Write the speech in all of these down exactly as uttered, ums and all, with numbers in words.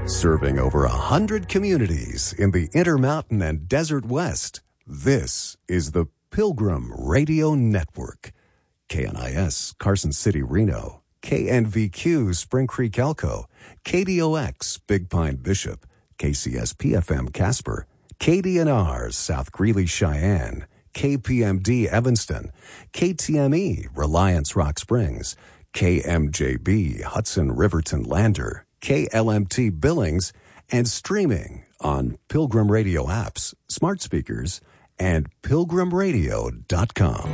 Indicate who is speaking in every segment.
Speaker 1: Serving over a hundred communities in the Intermountain and Desert West, this is the Pilgrim Radio Network. K N I S, Carson City, Reno. K N V Q, Spring Creek, Elko. K D O X, Big Pine, Bishop. K C S P F M, Casper. K D N R, South Greeley, Cheyenne. K P M D, Evanston. K T M E, Reliance, Rock Springs. K M J B, Hudson, Riverton, Lander. K L M T, Billings. And streaming on Pilgrim Radio apps, smart speakers, and pilgrim radio dot com.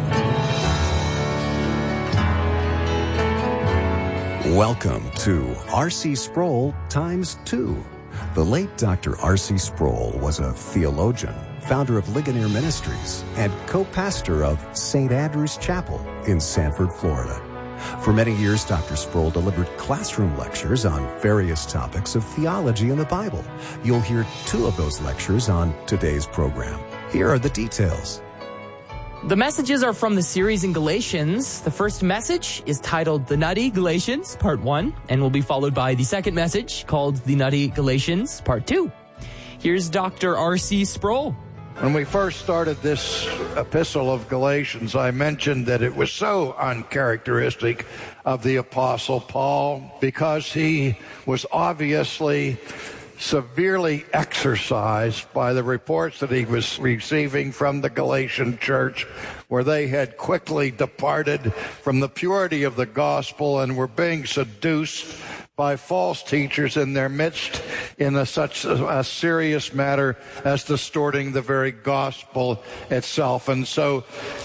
Speaker 1: Welcome to R C Sproul times two. The late Doctor R C Sproul was a theologian, founder of Ligonier Ministries, and co-pastor of Saint Andrew's Chapel in Sanford, Florida. For many years, Doctor Sproul delivered classroom lectures on various topics of theology and the Bible. You'll hear two of those lectures on today's program. Here are the details.
Speaker 2: The messages are from the series in Galatians. The first message is titled The Nutty Galatians, Part one, and will be followed by the second message called The Nutty Galatians, Part two. Here's Doctor R C Sproul.
Speaker 3: When we first started this epistle of Galatians, I mentioned that it was so uncharacteristic of the Apostle Paul because he was obviously severely exercised by the reports that he was receiving from the Galatian church, where they had quickly departed from the purity of the gospel and were being seduced by false teachers in their midst in a, such a, a serious matter as distorting the very gospel itself. And so,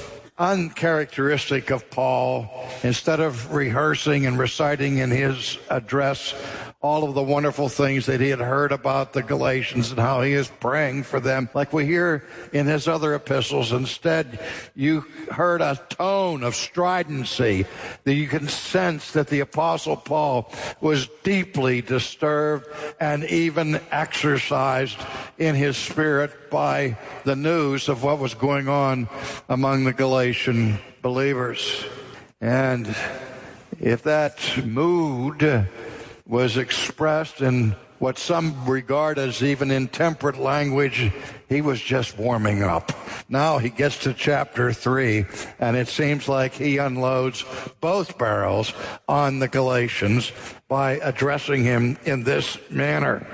Speaker 3: uncharacteristic of Paul, instead of rehearsing and reciting in his address all of the wonderful things that he had heard about the Galatians and how he is praying for them, like we hear in his other epistles, instead you heard a tone of stridency that you can sense that the Apostle Paul was deeply disturbed and even exercised in his spirit by the news of what was going on among the Galatian believers. And if that mood was expressed in what some regard as even intemperate language, he was just warming up. Now he gets to chapter three, and it seems like he unloads both barrels on the Galatians by addressing him in this manner.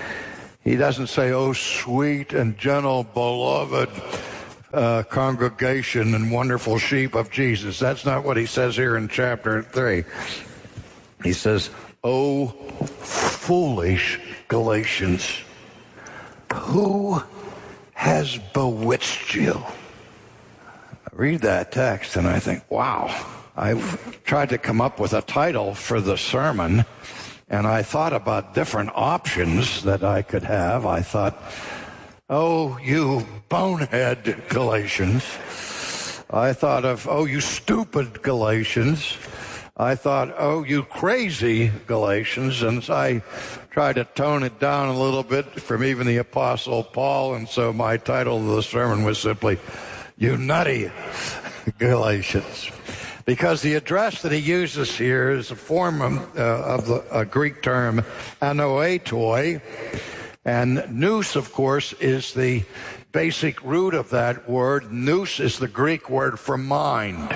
Speaker 3: He doesn't say, "Oh, sweet and gentle, beloved uh, congregation and wonderful sheep of Jesus." That's not what he says here in chapter three. He says, "Oh, foolish Galatians, who has bewitched you?" I read that text and I think, wow. I've tried to come up with a title for the sermon, and I thought about different options that I could have. I thought, "Oh, you bonehead Galatians." I thought of, "Oh, you stupid Galatians." I thought, "Oh, you crazy Galatians," and I tried to tone it down a little bit from even the Apostle Paul, and so my title of the sermon was simply, "You Nutty Galatians," because the address that he uses here is a form of, uh, of the a Greek term, anoetoi, and nous, of course, is the basic root of that word. Nous is the Greek word for mind.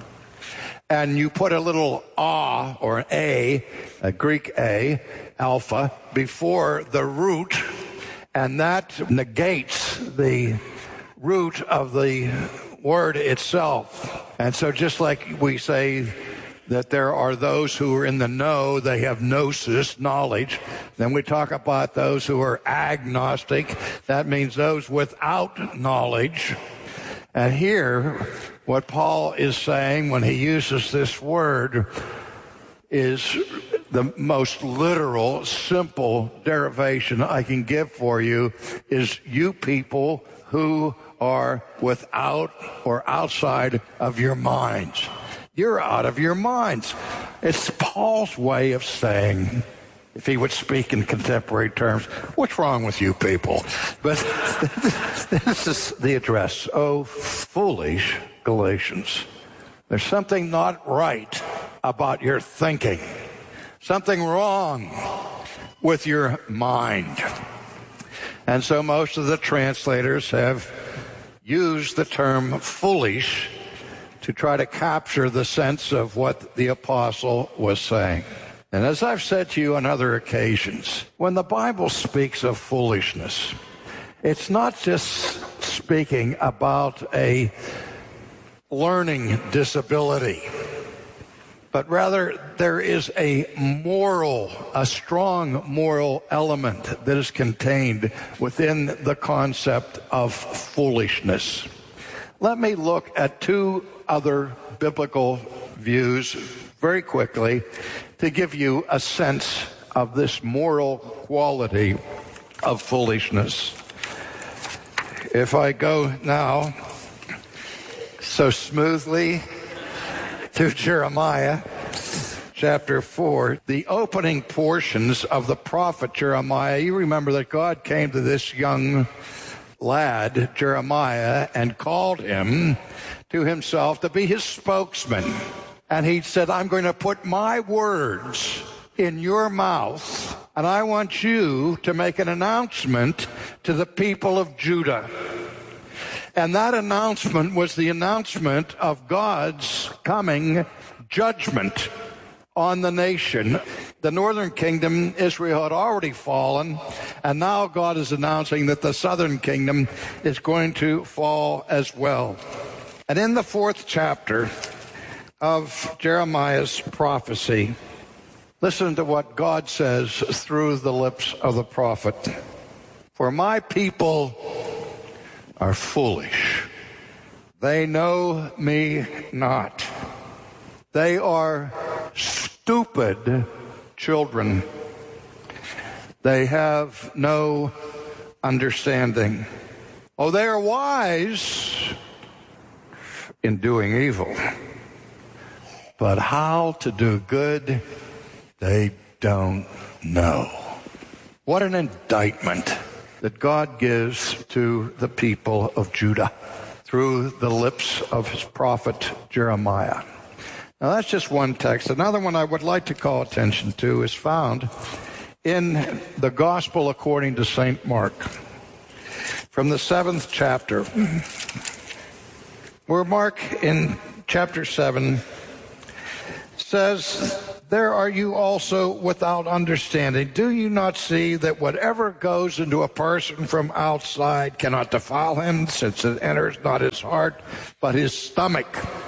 Speaker 3: And you put a little a or an a, a Greek a, alpha, before the root, and that negates the root of the word itself. And so just like we say that there are those who are in the know, they have gnosis, knowledge. Then we talk about those who are agnostic. That means those without knowledge. And here, what Paul is saying when he uses this word is the most literal, simple derivation I can give for you is you people who are without or outside of your minds. You're out of your minds. It's Paul's way of saying, if he would speak in contemporary terms, what's wrong with you people? But this is the address. Oh, foolish Galatians. There's something not right about your thinking. something wrong with your mind. And so most of the translators have used the term foolish to try to capture the sense of what the apostle was saying. And as I've said to you on other occasions, when the Bible speaks of foolishness, it's not just speaking about a learning disability, but rather there is a moral, a strong moral element that is contained within the concept of foolishness. Let me look at two other biblical views very quickly to give you a sense of this moral quality of foolishness. If I go now so smoothly to Jeremiah chapter four, the opening portions of the prophet Jeremiah, you remember that God came to this young lad, Jeremiah, and called him to himself to be his spokesman. And he said, I'm going to put my words in your mouth, and I want you to make an announcement to the people of Judah. And that announcement was the announcement of God's coming judgment on the nation. The northern kingdom, Israel, had already fallen, and now God is announcing that the southern kingdom is going to fall as well. And in the fourth chapter of Jeremiah's prophecy, listen to what God says through the lips of the prophet. For my people are foolish. They know me not. They are stupid children. They have no understanding. Oh, they are wise in doing evil, but how to do good, they don't know. What an indictment that God gives to the people of Judah through the lips of his prophet Jeremiah. Now that's just one text. Another one I would like to call attention to is found in the Gospel according to Saint Mark, from the seventh chapter, where Mark in chapter seven says, there are you also without understanding. Do you not see that whatever goes into a person from outside cannot defile him, since it enters not his heart, but his stomach?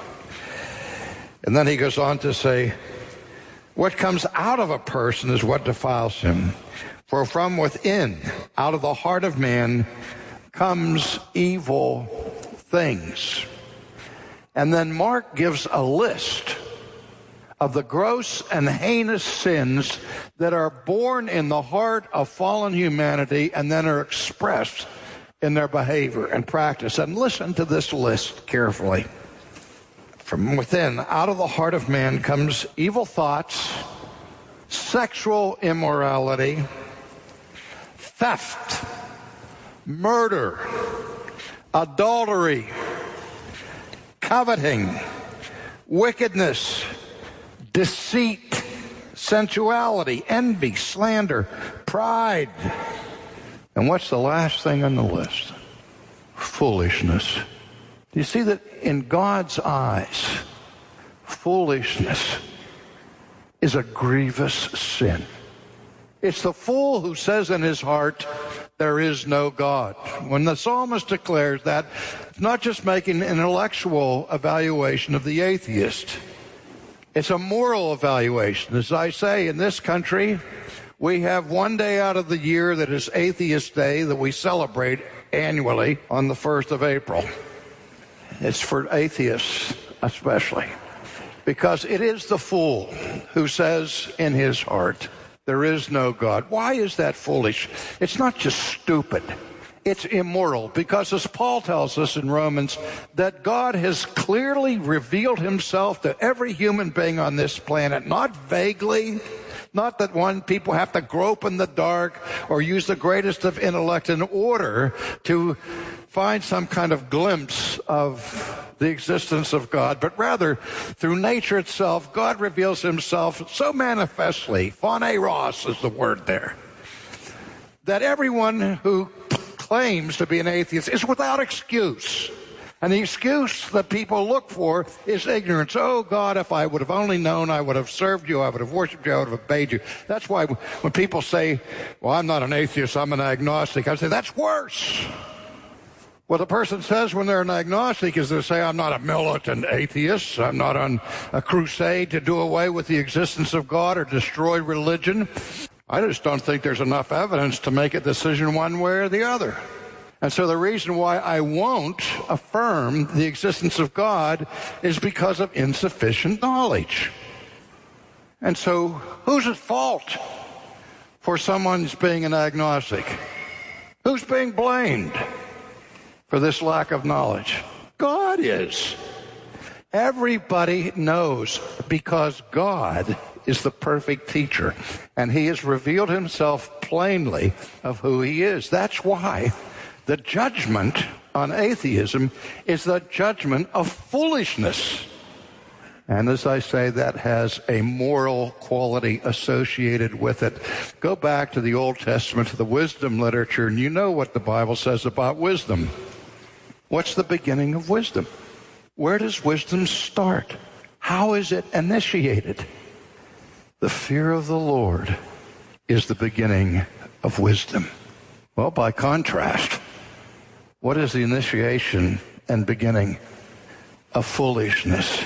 Speaker 3: And then he goes on to say, what comes out of a person is what defiles him. For from within, out of the heart of man, comes evil things. And then Mark gives a list of the gross and heinous sins that are born in the heart of fallen humanity and then are expressed in their behavior and practice. And listen to this list carefully. From within, out of the heart of man, comes evil thoughts, sexual immorality, theft, murder, adultery, coveting, wickedness, deceit, sensuality, envy, slander, pride. And what's the last thing on the list? Foolishness. Do you see that in God's eyes, foolishness is a grievous sin? It's the fool who says in his heart, there is no God. When the psalmist declares that, it's not just making an intellectual evaluation of the atheist. It's a moral evaluation. As I say, in this country, we have one day out of the year that is Atheist Day that we celebrate annually on the first of April. It's for atheists especially, because it is the fool who says in his heart, there is no God. Why is that foolish? It's not just stupid. It's immoral, because as Paul tells us in Romans, that God has clearly revealed himself to every human being on this planet, not vaguely, Not that one people have to grope in the dark or use the greatest of intellect in order to find some kind of glimpse of the existence of God, but rather through nature itself, God reveals himself so manifestly, phaneros is the word there, that everyone who claims to be an atheist is without excuse. And the excuse that people look for is ignorance. Oh, God, if I would have only known, I would have served you, I would have worshipped you, I would have obeyed you. That's why when people say, well, I'm not an atheist, I'm an agnostic, I say, that's worse. What a person says when they're an agnostic is they say, I'm not a militant atheist, I'm not on a crusade to do away with the existence of God or destroy religion. I just don't think there's enough evidence to make a decision one way or the other. And so the reason why I won't affirm the existence of God is because of insufficient knowledge. And so who's at fault for someone's being an agnostic? Who's being blamed for this lack of knowledge? God is. Everybody knows because God is the perfect teacher, and he has revealed himself plainly of who he is. That's why the judgment on atheism is the judgment of foolishness. And as I say, that has a moral quality associated with it. Go back to the Old Testament, to the wisdom literature, and you know what the Bible says about wisdom. What's the beginning of wisdom? Where does wisdom start? How is it initiated? The fear of the Lord is the beginning of wisdom. Well, by contrast, what is the initiation and beginning of foolishness?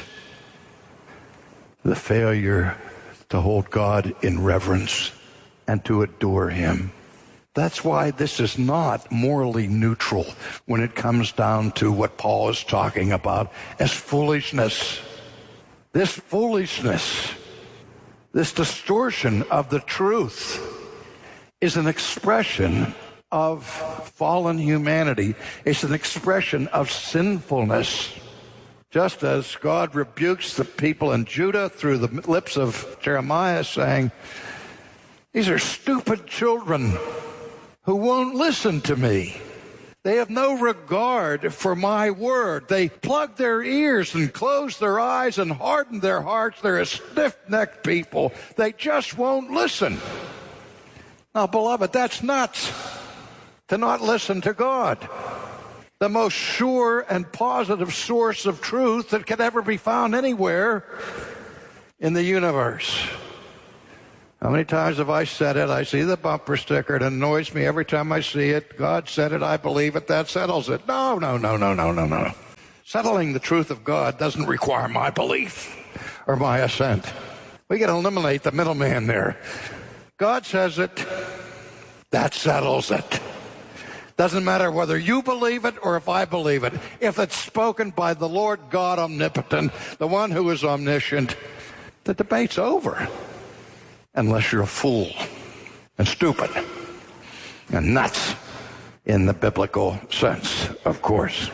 Speaker 3: The failure to hold God in reverence and to adore him. That's why this is not morally neutral when it comes down to what Paul is talking about as foolishness. This foolishness, this distortion of the truth is an expression of fallen humanity. It's an expression of sinfulness. Just as God rebukes the people in Judah through the lips of Jeremiah, saying, these are stupid children who won't listen to me. They have no regard for my word. They plug their ears and close their eyes and harden their hearts. They're a stiff-necked people. They just won't listen. Now, beloved, that's nuts to not listen to God, the most sure and positive source of truth that could ever be found anywhere in the universe. How many times have I said it? I see the bumper sticker. It annoys me every time I see it. God said it. I believe it. That settles it. No, no, no, no, no, no, no. Settling the truth of God doesn't require my belief or my assent. We can eliminate the middleman there. God says it. That settles it. Doesn't matter whether you believe it or if I believe it. If it's spoken by the Lord God omnipotent, the one who is omniscient, the debate's over. Unless you're a fool and stupid and nuts in the biblical sense, of course.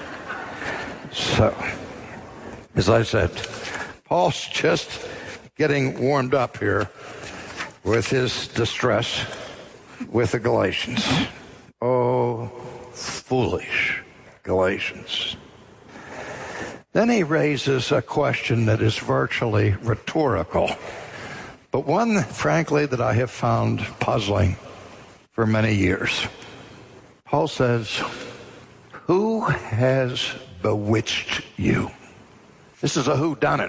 Speaker 3: So, as I said, Paul's just getting warmed up here with his distress with the Galatians. Oh, foolish Galatians. Then he raises a question that is virtually rhetorical, but one, frankly, that I have found puzzling for many years. Paul says, who has bewitched you? This is a whodunit.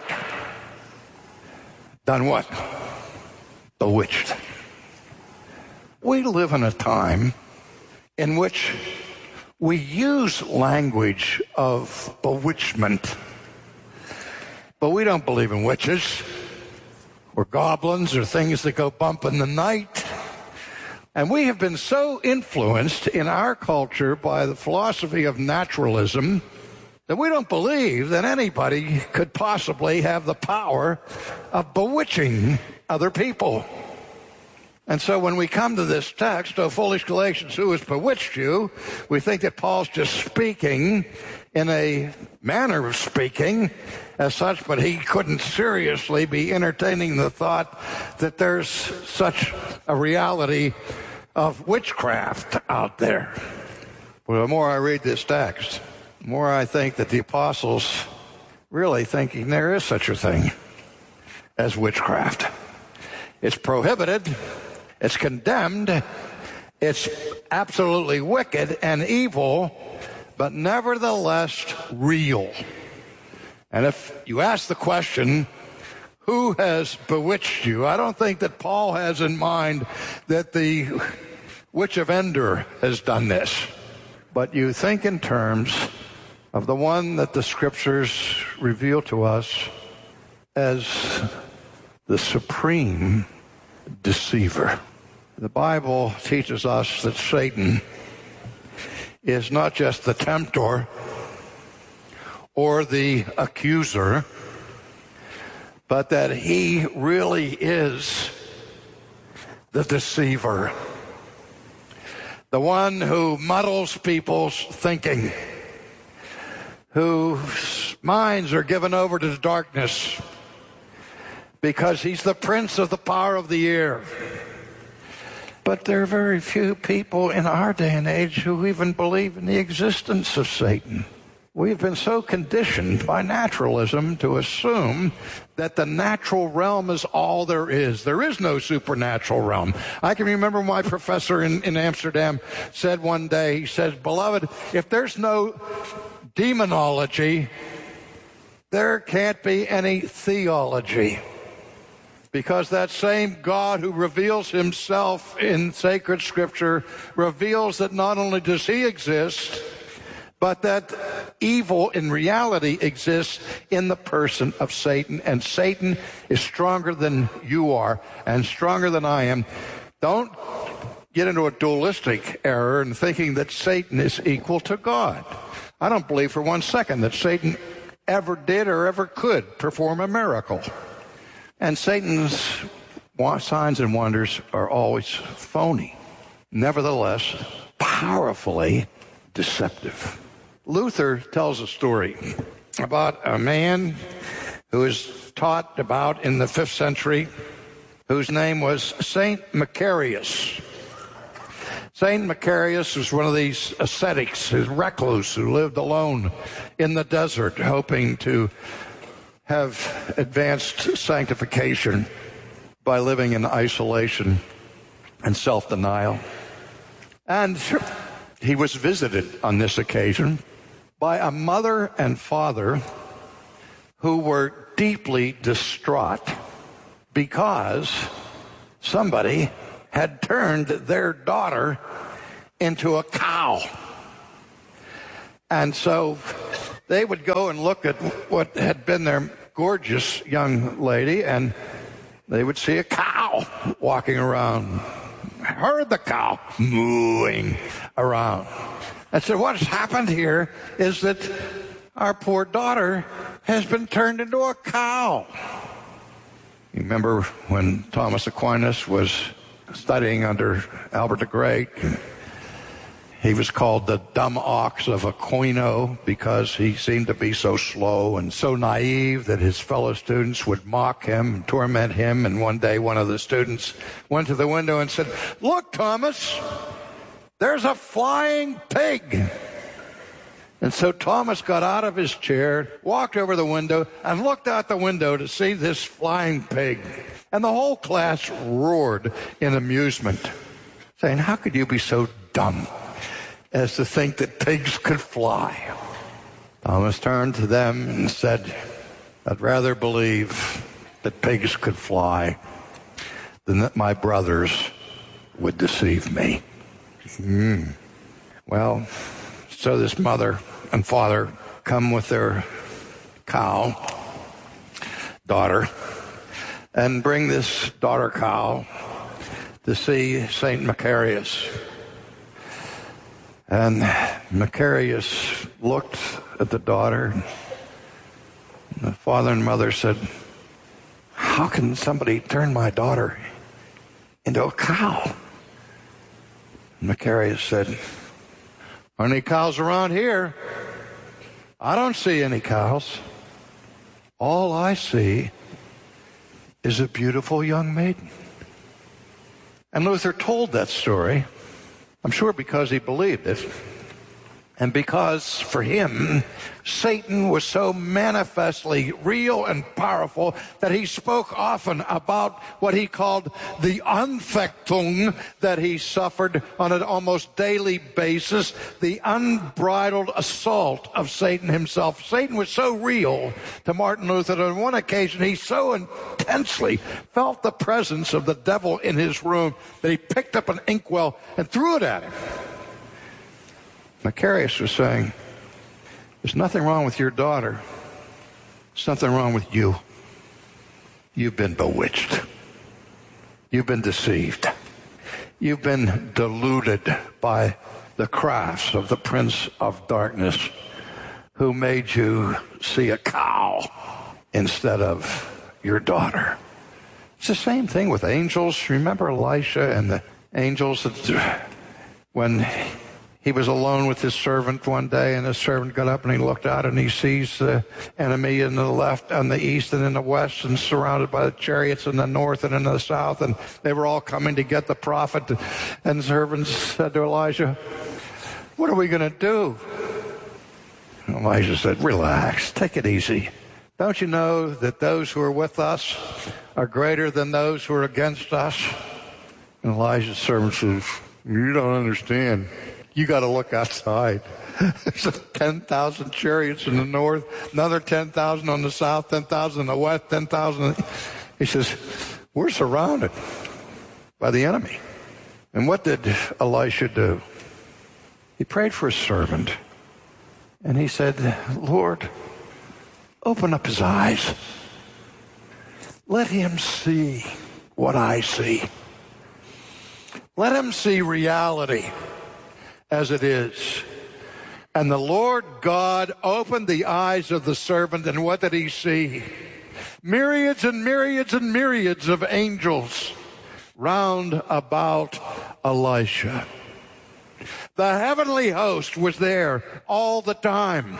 Speaker 3: Done what? Bewitched. We live in a time in which we use language of bewitchment, but we don't believe in witches or goblins or things that go bump in the night. And we have been so influenced in our culture by the philosophy of naturalism that we don't believe that anybody could possibly have the power of bewitching other people. And so when we come to this text, O foolish Galatians, who has bewitched you? We think that Paul's just speaking in a manner of speaking as such, but he couldn't seriously be entertaining the thought that there's such a reality of witchcraft out there. Well, the more I read this text, the more I think that the apostles really thinking there is such a thing as witchcraft. It's prohibited, it's condemned, it's absolutely wicked and evil, but nevertheless real. And if you ask the question, who has bewitched you? I don't think that Paul has in mind that the witch of Endor has done this. But you think in terms of the one that the scriptures reveal to us as the supreme deceiver. The Bible teaches us that Satan is not just the tempter or the accuser, but that he really is the deceiver, the one who muddles people's thinking, whose minds are given over to darkness because he's the prince of the power of the air. But there are very few people in our day and age who even believe in the existence of Satan. We've been so conditioned by naturalism to assume that the natural realm is all there is. There is no supernatural realm. I can remember my professor in, in Amsterdam said one day, he says, beloved, if there's no demonology, there can't be any theology. Because that same God who reveals himself in sacred scripture reveals that not only does he exist, but that evil in reality exists in the person of Satan. And Satan is stronger than you are and stronger than I am. Don't get into a dualistic error in thinking that Satan is equal to God. I don't believe for one second that Satan ever did or ever could perform a miracle. And Satan's signs and wonders are always phony, nevertheless powerfully deceptive. Luther tells a story about a man who is taught about in the fifth century, whose name was Saint Macarius. Saint Macarius was one of these ascetics, a recluse who lived alone in the desert, hoping to have advanced sanctification by living in isolation and self-denial. And he was visited on this occasion by a mother and father who were deeply distraught because somebody had turned their daughter into a cow. And so they would go and look at what had been their gorgeous young lady, and they would see a cow walking around. I heard the cow mooing around. I said, what has happened here is that our poor daughter has been turned into a cow. You remember when Thomas Aquinas was studying under Albert the Great? He was called the dumb ox of Aquino because he seemed to be so slow and so naive that his fellow students would mock him and torment him. And one day one of the students went to the window and said, look, Thomas, there's a flying pig. And so Thomas got out of his chair, walked over the window, and looked out the window to see this flying pig. And the whole class roared in amusement, saying, how could you be so dumb as to think that pigs could fly? Thomas turned to them and said, I'd rather believe that pigs could fly than that my brothers would deceive me. Mm. Well, so this mother and father come with their cow daughter and bring this daughter cow to see Saint Macarius. And Macarius looked at the daughter. And the father and mother said, how can somebody turn my daughter into a cow? And Macarius said, aren't any cows around here? I don't see any cows. All I see is a beautiful young maiden. And Luther told that story, I'm sure because he believed it, and because for him, Satan was so manifestly real and powerful that he spoke often about what he called the Anfechtung that he suffered on an almost daily basis, the unbridled assault of Satan himself. Satan was so real to Martin Luther that on one occasion he so intensely felt the presence of the devil in his room that he picked up an inkwell and threw it at him. Macarius was saying, there's nothing wrong with your daughter. There's something wrong with you. You've been bewitched. You've been deceived. You've been deluded by the crafts of the prince of darkness who made you see a cow instead of your daughter. It's the same thing with angels. Remember Elisha and the angels that when he was alone with his servant one day, and his servant got up and he looked out and he sees the enemy in the left, on the east and in the west, and surrounded by the chariots in the north and in the south, and they were all coming to get the prophet. And the servant said to Elijah, what are we going to do? And Elijah said, relax, take it easy. Don't you know that those who are with us are greater than those who are against us? And Elijah's servant says, you don't understand. You got to look outside. There's ten thousand chariots in the north, another ten thousand on the south, ten thousand in the west, ten thousand. He says, we're surrounded by the enemy. And what did Elisha do? He prayed for his servant. And he said, Lord, open up his eyes. Let him see what I see. Let him see reality as it is. And the Lord God opened the eyes of the servant, and what did he see? Myriads and myriads and myriads of angels round about Elisha. The heavenly host was there all the time.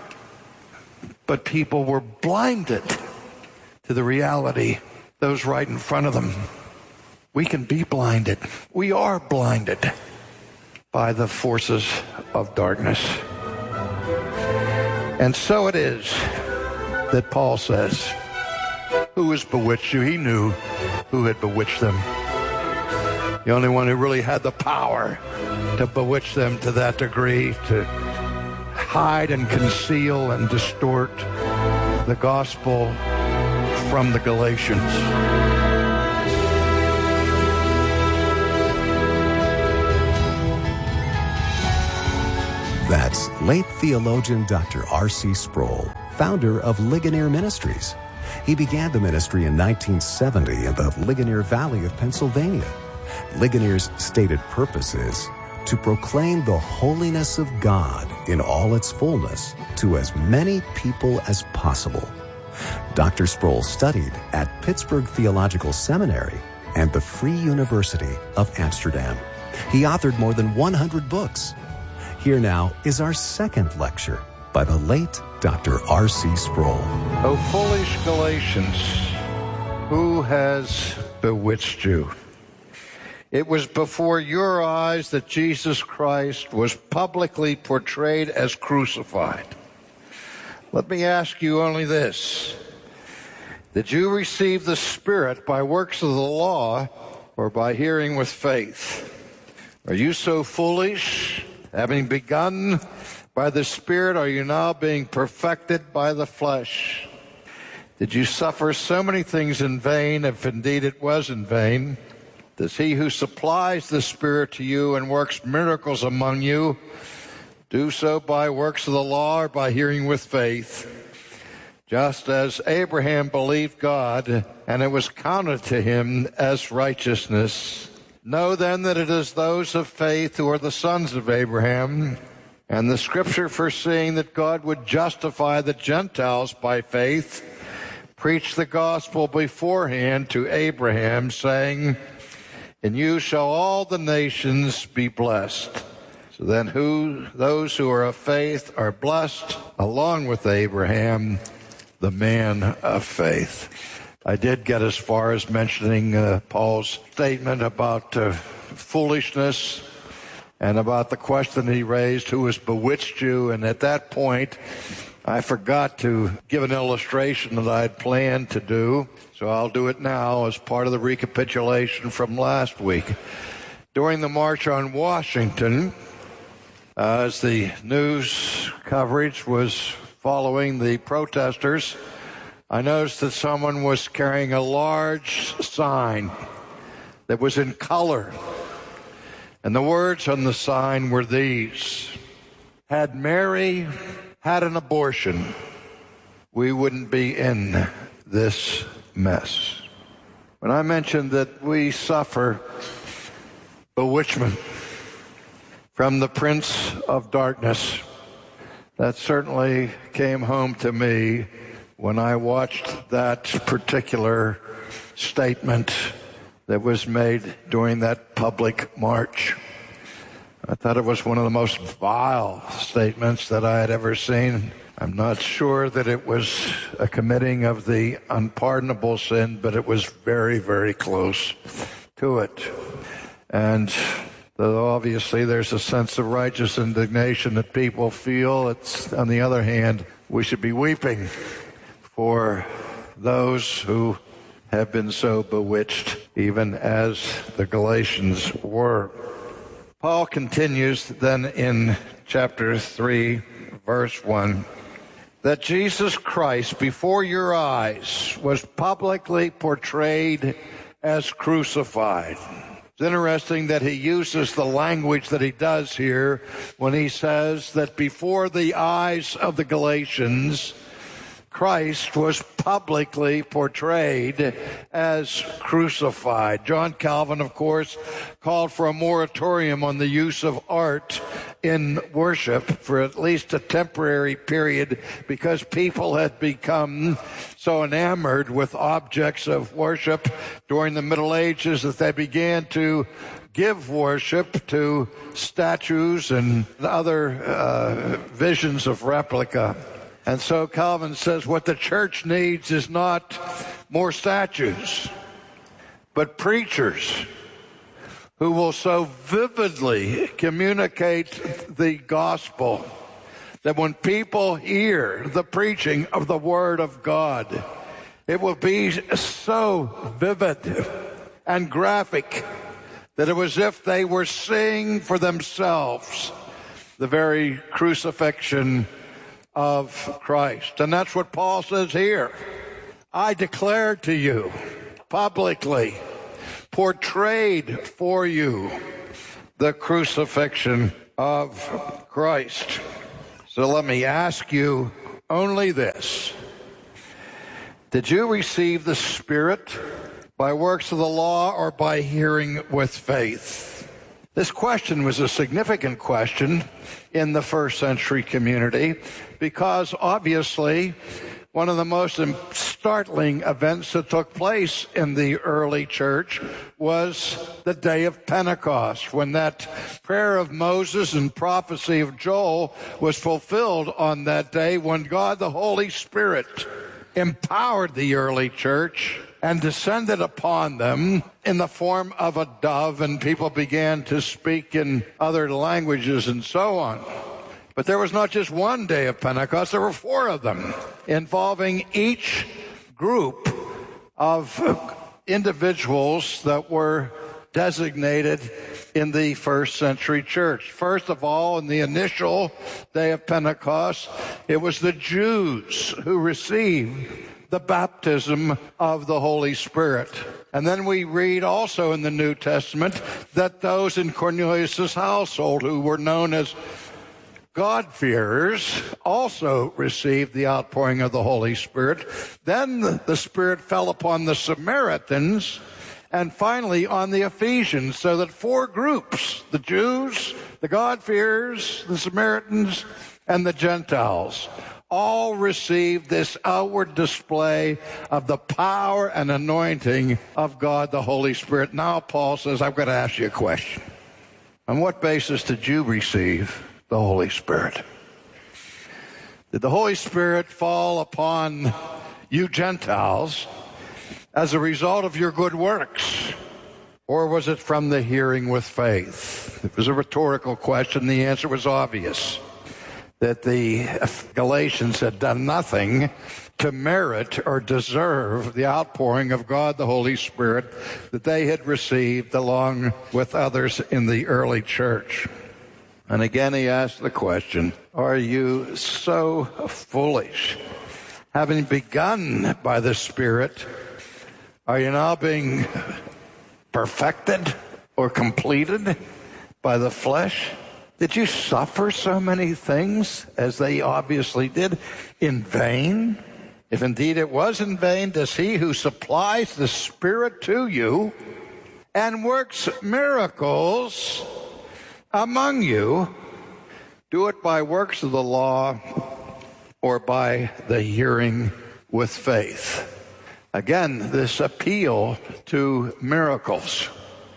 Speaker 3: But people were blinded to the reality that was right in front of them. We can be blinded. We are blinded by the forces of darkness. And so it is that Paul says, who has bewitched you? He knew who had bewitched them. The only one who really had the power to bewitch them to that degree, to hide and conceal and distort the gospel from the Galatians.
Speaker 1: That's late theologian Doctor R C Sproul, founder of Ligonier Ministries. He began the ministry in nineteen seventy in the Ligonier Valley of Pennsylvania. Ligonier's stated purpose is to proclaim the holiness of God in all its fullness to as many people as possible. Doctor Sproul studied at Pittsburgh Theological Seminary and the Free University of Amsterdam. He authored more than one hundred books. Here now is our second lecture by the late Doctor R C Sproul.
Speaker 3: O foolish Galatians, who has bewitched you? It was before your eyes that Jesus Christ was publicly portrayed as crucified. Let me ask you only this. Did you receive the Spirit by works of the law or by hearing with faith? Are you so foolish? Having begun by the Spirit, are you now being perfected by the flesh? Did you suffer so many things in vain, if indeed it was in vain? Does he who supplies the Spirit to you and works miracles among you do so by works of the law or by hearing with faith? Just as Abraham believed God, and it was counted to him as righteousness. Know then that it is those of faith who are the sons of Abraham. And the Scripture, foreseeing that God would justify the Gentiles by faith, preached the gospel beforehand to Abraham, saying, in you shall all the nations be blessed. So then who, those who are of faith are blessed along with Abraham, the man of faith. I did get as far as mentioning uh, Paul's statement about uh, foolishness and about the question he raised, who has bewitched you? And at that point, I forgot to give an illustration that I had planned to do, so I'll do it now as part of the recapitulation from last week. During the March on Washington, uh, as the news coverage was following the protesters, I noticed that someone was carrying a large sign that was in color. And the words on the sign were these: had Mary had an abortion, we wouldn't be in this mess. When I mentioned that we suffer bewitchment from the prince of darkness, that certainly came home to me when I watched that particular statement that was made during that public march. I thought it was one of the most vile statements that I had ever seen. I'm not sure that it was a committing of the unpardonable sin, but it was very, very close to it. And though obviously there's a sense of righteous indignation that people feel, it's, on the other hand, we should be weeping for those who have been so bewitched, even as the Galatians were. Paul continues then in chapter three, verse one, that Jesus Christ before your eyes was publicly portrayed as crucified. It's interesting that he uses the language that he does here when he says that before the eyes of the Galatians, Christ was publicly portrayed as crucified. John Calvin, of course, called for a moratorium on the use of art in worship for at least a temporary period because people had become so enamored with objects of worship during the Middle Ages that they began to give worship to statues and other uh, visions of replica. And so Calvin says what the church needs is not more statues, but preachers who will so vividly communicate the gospel that when people hear the preaching of the Word of God, it will be so vivid and graphic that it was as if they were seeing for themselves the very crucifixion of Christ. And that's what Paul says here. I declare to you publicly, portrayed for you, the crucifixion of Christ. So let me ask you only this. Did you receive the Spirit by works of the law or by hearing with faith? This question was a significant question in the first century community because obviously one of the most startling events that took place in the early church was the day of Pentecost, when that prayer of Moses and prophecy of Joel was fulfilled on that day, when God the Holy Spirit empowered the early church and descended upon them in the form of a dove, and people began to speak in other languages and so on. But there was not just one day of Pentecost, there were four of them, involving each group of individuals that were designated in the first century church. First of all, in the initial day of Pentecost, it was the Jews who received the baptism of the Holy Spirit. And then we read also in the New Testament that those in Cornelius' household who were known as God-fearers also received the outpouring of the Holy Spirit. Then the Spirit fell upon the Samaritans and finally on the Ephesians, so that four groups, the Jews, the God-fearers, the Samaritans, and the Gentiles, all received this outward display of the power and anointing of God the Holy Spirit. Now Paul says, I've got to ask you a question. On what basis did you receive the Holy Spirit? Did the Holy Spirit fall upon you Gentiles as a result of your good works? Or was it from the hearing with faith? It was a rhetorical question. The answer was obvious, that the Galatians had done nothing to merit or deserve the outpouring of God the Holy Spirit that they had received along with others in the early church. And again he asked the question, are you so foolish? Having begun by the Spirit, are you now being perfected or completed by the flesh? Did you suffer so many things, as they obviously did, in vain? If indeed it was in vain, does he who supplies the Spirit to you and works miracles among you do it by works of the law or by the hearing with faith? Again, this appeal to miracles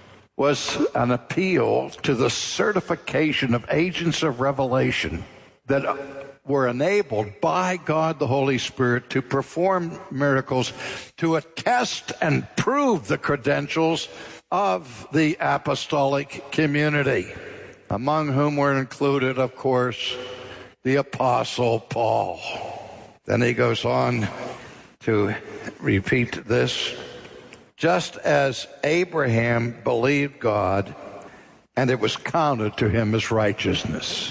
Speaker 3: was an appeal to the certification of agents of revelation that were enabled by God the Holy Spirit to perform miracles, to attest and prove the credentials of the apostolic community, among whom were included, of course, the Apostle Paul. Then he goes on to repeat this. Just as Abraham believed God, and it was counted to him as righteousness.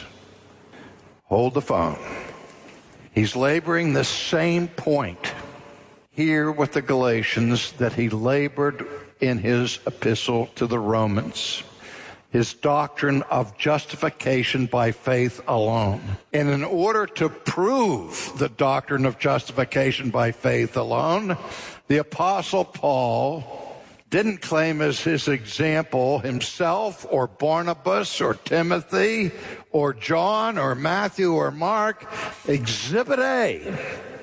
Speaker 3: Hold the phone. He's laboring the same point here with the Galatians that he labored in his epistle to the Romans. His doctrine of justification by faith alone. And in order to prove the doctrine of justification by faith alone, the Apostle Paul didn't claim as his example himself or Barnabas or Timothy or John or Matthew or Mark. Exhibit A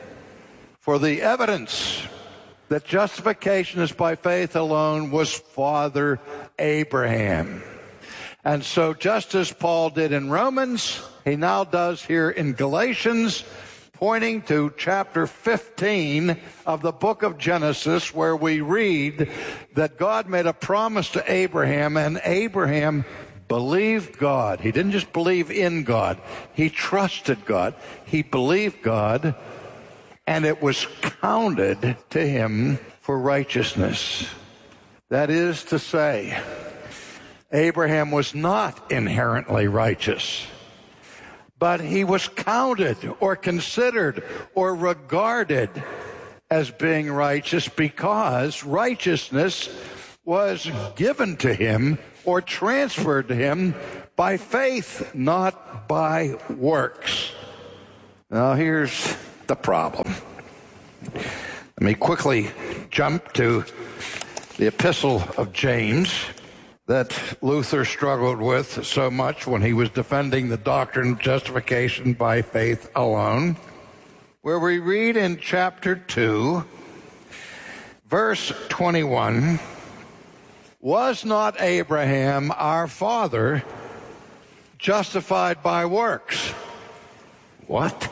Speaker 3: for the evidence that justification is by faith alone was Father Abraham. And so just as Paul did in Romans, he now does here in Galatians, pointing to chapter fifteen of the book of Genesis, where we read that God made a promise to Abraham, and Abraham believed God. He didn't just believe in God. He trusted God. He believed God, and it was counted to him for righteousness. That is to say, Abraham was not inherently righteous, but he was counted or considered or regarded as being righteous because righteousness was given to him or transferred to him by faith, not by works. Now here's the problem. Let me quickly jump to the epistle of James that Luther struggled with so much when he was defending the doctrine of justification by faith alone, where we read in chapter two, verse twenty-one, was not Abraham our father justified by works? What?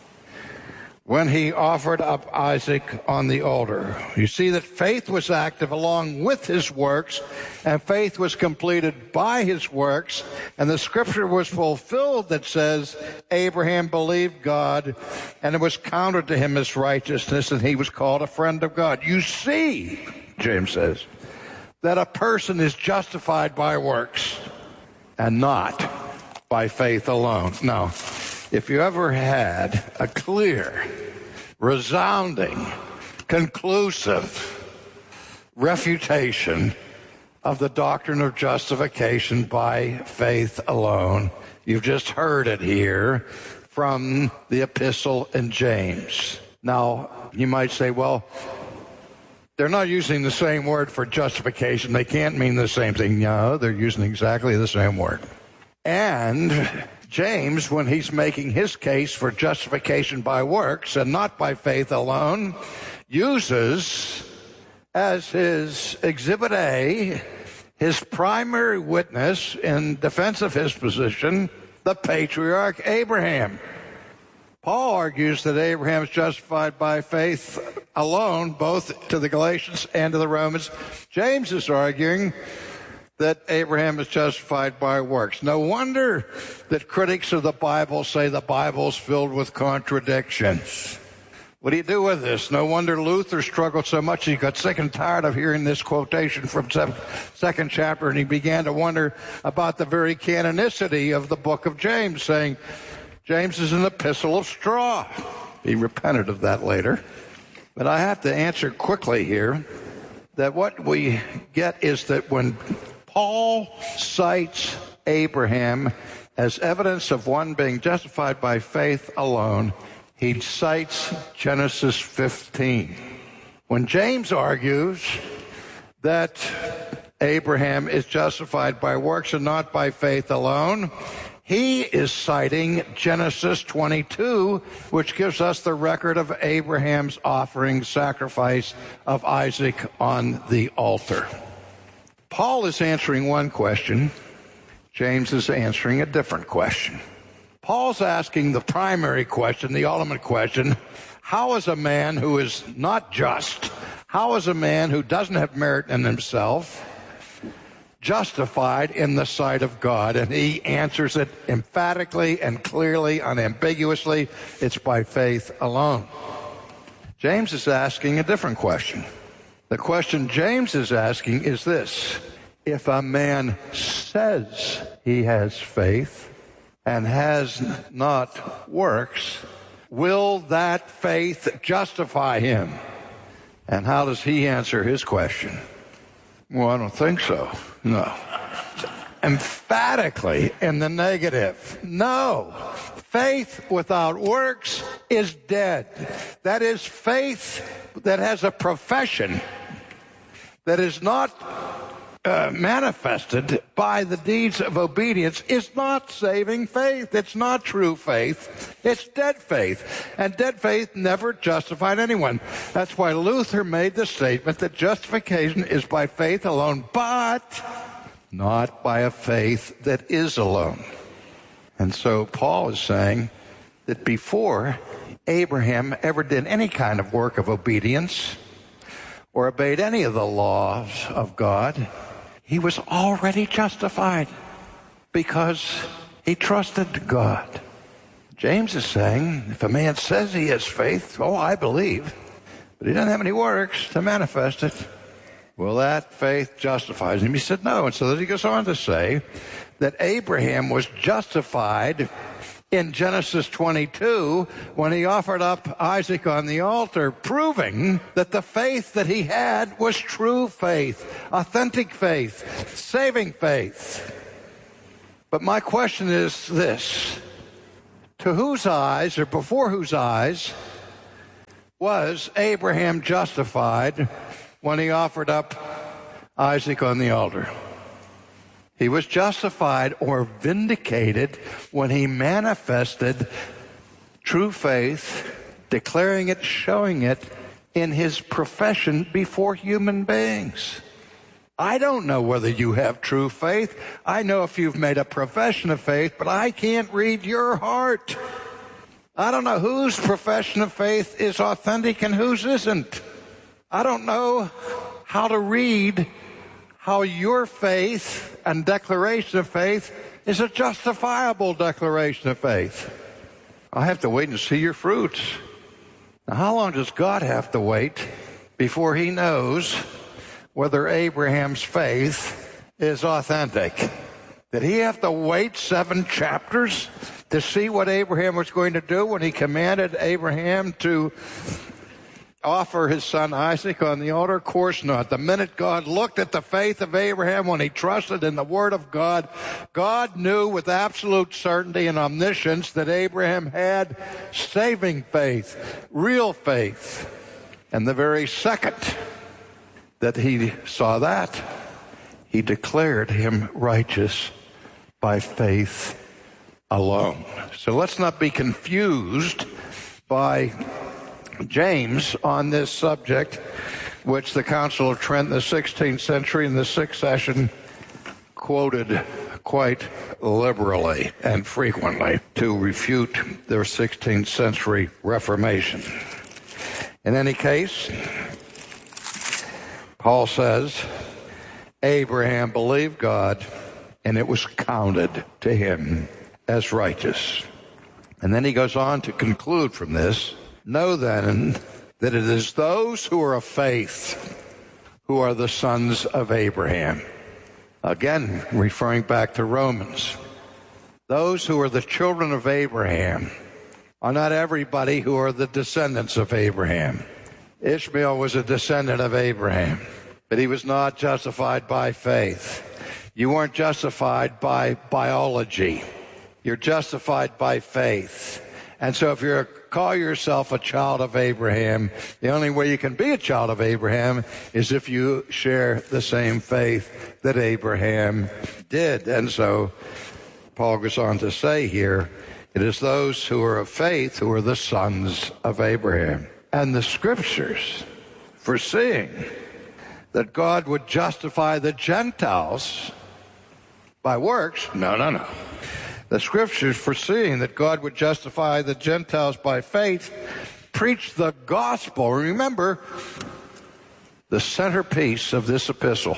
Speaker 3: When he offered up Isaac on the altar. You see that faith was active along with his works, and faith was completed by his works, and the scripture was fulfilled that says, Abraham believed God, and it was counted to him as righteousness, and he was called a friend of God. You see, James says, that a person is justified by works and not by faith alone. Now, if you ever had a clear, resounding, conclusive refutation of the doctrine of justification by faith alone, you've just heard it here from the epistle in James. Now, you might say, well, they're not using the same word for justification. They can't mean the same thing. No, they're using exactly the same word. And James, when he's making his case for justification by works and not by faith alone, uses as his exhibit A his primary witness in defense of his position, the patriarch Abraham. Paul argues that Abraham is justified by faith alone, both to the Galatians and to the Romans. James is arguing that Abraham is justified by works. No wonder that critics of the Bible say the Bible is filled with contradictions. What do you do with this? No wonder Luther struggled so much he got sick and tired of hearing this quotation from the second chapter, and he began to wonder about the very canonicity of the book of James, saying, James is an epistle of straw. He repented of that later. But I have to answer quickly here that what we get is that when Paul cites Abraham as evidence of one being justified by faith alone, he cites Genesis fifteen. When James argues that Abraham is justified by works and not by faith alone, he is citing Genesis twenty-two, which gives us the record of Abraham's offering sacrifice of Isaac on the altar. Paul is answering one question. James is answering a different question. Paul's asking the primary question, the ultimate question: how is a man who is not just, how is a man who doesn't have merit in himself justified in the sight of God? And he answers it emphatically and clearly, unambiguously. It's by faith alone. James is asking a different question. The question James is asking is this: if a man says he has faith and has not works, will that faith justify him? And how does he answer his question? Well, I don't think so. No. Emphatically in the negative. No. Faith without works is dead. That is, faith that has a profession that is not uh, manifested by the deeds of obedience is not saving faith. It's not true faith. It's dead faith. And dead faith never justified anyone. That's why Luther made the statement that justification is by faith alone, but not by a faith that is alone. And so Paul is saying that before Abraham ever did any kind of work of obedience or obeyed any of the laws of God, he was already justified because he trusted God. James is saying, if a man says he has faith, oh, I believe, but he doesn't have any works to manifest it, well, that faith justifies him. He said no. And so then he goes on to say that Abraham was justified in Genesis twenty-two when he offered up Isaac on the altar, proving that the faith that he had was true faith, authentic faith, saving faith. But my question is this: to whose eyes, or before whose eyes, was Abraham justified when he offered up Isaac on the altar? He was justified or vindicated when he manifested true faith, declaring it, showing it in his profession before human beings. I don't know whether you have true faith. I know if you've made a profession of faith, but I can't read your heart. I don't know whose profession of faith is authentic and whose isn't. I don't know how to read how your faith and declaration of faith is a justifiable declaration of faith. I have to wait and see your fruits. Now, how long does God have to wait before he knows whether Abraham's faith is authentic? Did he have to wait seven chapters to see what Abraham was going to do when he commanded Abraham to offer his son Isaac on the altar? Of course not. The minute God looked at the faith of Abraham when he trusted in the word of God, God knew with absolute certainty and omniscience that Abraham had saving faith, real faith. And the very second that he saw that, he declared him righteous by faith alone. So let's not be confused by James on this subject, which the Council of Trent in the sixteenth century in the sixth session quoted quite liberally and frequently to refute their sixteenth century Reformation. In any case, Paul says, Abraham believed God, and it was counted to him as righteous. And then he goes on to conclude from this, know then that it is those who are of faith who are the sons of Abraham. Again, referring back to Romans. Those who are the children of Abraham are not everybody who are the descendants of Abraham. Ishmael was a descendant of Abraham, but he was not justified by faith. You weren't justified by biology. You're justified by faith. And so if you call yourself a child of Abraham, the only way you can be a child of Abraham is if you share the same faith that Abraham did. And so Paul goes on to say here, it is those who are of faith who are the sons of Abraham. And the scriptures, foreseeing that God would justify the Gentiles by works, no, no, no. The scriptures, foreseeing that God would justify the Gentiles by faith, preach the gospel. Remember, the centerpiece of this epistle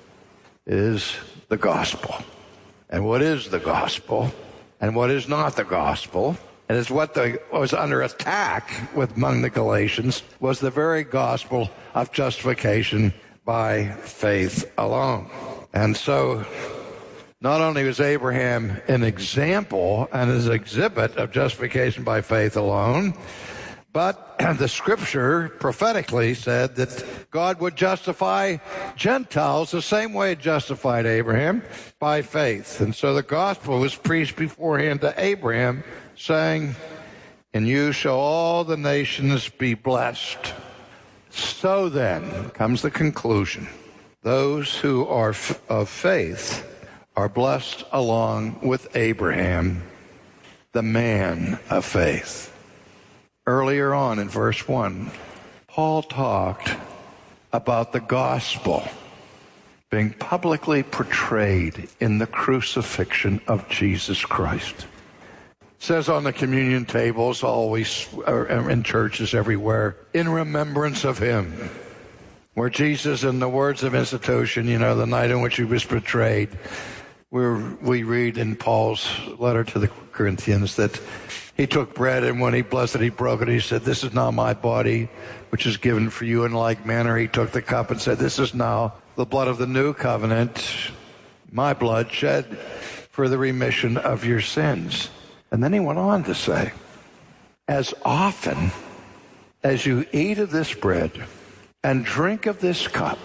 Speaker 3: is the gospel. And what is the gospel? And what is not the gospel? And it's what the, was under attack with among the Galatians was the very gospel of justification by faith alone. And so not only was Abraham an example and an exhibit of justification by faith alone, but the scripture prophetically said that God would justify Gentiles the same way it justified Abraham, by faith. And so the gospel was preached beforehand to Abraham, saying, in you shall all the nations be blessed. So then comes the conclusion. Those who are f- of faith are blessed along with Abraham, the man of faith. Earlier on in verse one, Paul talked about the gospel being publicly portrayed in the crucifixion of Jesus Christ. It says on the communion tables, always in churches everywhere, in remembrance of him. Where Jesus, in the words of institution, you know, the night in which he was betrayed, We're, we read in Paul's letter to the Corinthians that he took bread, and when he blessed it, he broke it. He said, this is now my body, which is given for you. In like manner, he took the cup and said, this is now the blood of the new covenant, my blood shed for the remission of your sins. And then he went on to say, as often as you eat of this bread and drink of this cup,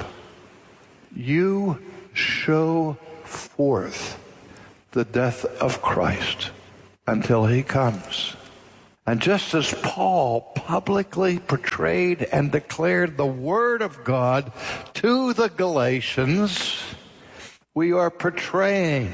Speaker 3: you show forth the death of Christ until he comes. And just as Paul publicly portrayed and declared the word of God to the Galatians, we are portraying,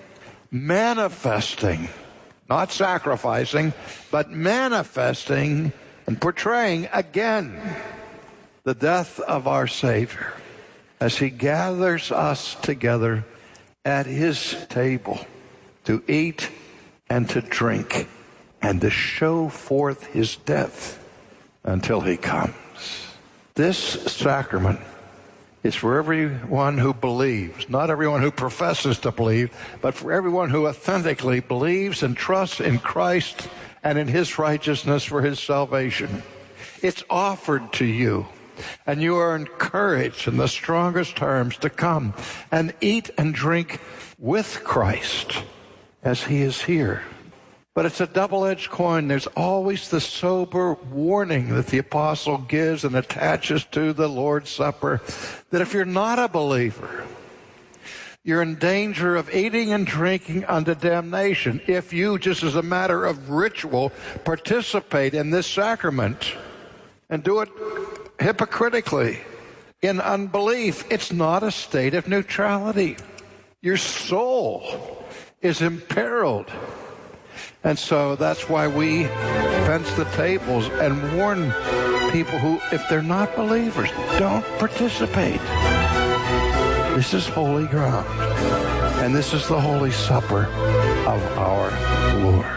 Speaker 3: manifesting, not sacrificing, but manifesting and portraying again the death of our Savior as he gathers us together at his table to eat and to drink and to show forth his death until he comes. This sacrament is for everyone who believes, not everyone who professes to believe, but for everyone who authentically believes and trusts in Christ and in his righteousness for his salvation. It's offered to you. And you are encouraged in the strongest terms to come and eat and drink with Christ as he is here. But it's a double-edged coin. There's always the sober warning that the apostle gives and attaches to the Lord's Supper, that if you're not a believer, you're in danger of eating and drinking unto damnation if you, just as a matter of ritual, participate in this sacrament and do it hypocritically, in unbelief. It's not a state of neutrality. Your soul is imperiled. And so that's why we fence the tables and warn people who, if they're not believers, don't participate. This is holy ground. And this is the Holy Supper of our Lord.